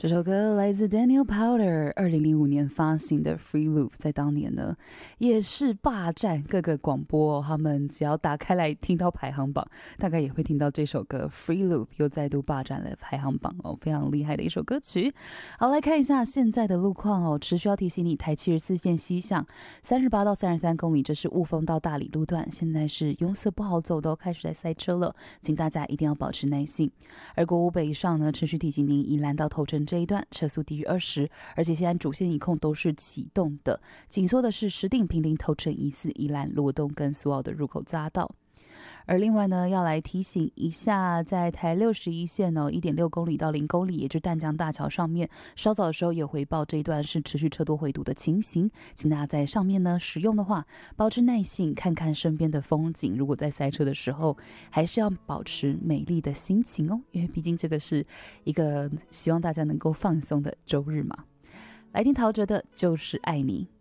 这首歌来自 Daniel Powter 2005年发行的 Free Loop， 在当年呢也是霸占各个广播他们只要打开来听到排行榜，大概也会听到这首歌 Free Loop 又再度霸占了排行榜非常厉害的一首歌曲。好，来看一下现在的路况持续要提醒你，台74线西向38到33公里，这是雾峰到大理路段，现在是拥塞不好走的开始在塞车了，请大家一定要保持耐性。而国五北上呢，持续提醒您宜兰到头城这一段车速低于20，而且现在主线一控都是启动的，紧缩的是石碇、坪林、头城、宜四、宜兰、罗东跟苏澳的入口匝道。而另外呢，要来提醒一下，在台61线1.6公里到0公里，也就是淡江大桥上面，稍早的时候有回报这一段是持续车多回堵的情形，请大家在上面呢使用的话，保持耐性，看看身边的风景。如果在塞车的时候，还是要保持美丽的心情因为毕竟这个是一个希望大家能够放松的周日嘛。来听陶喆的《就是爱你》。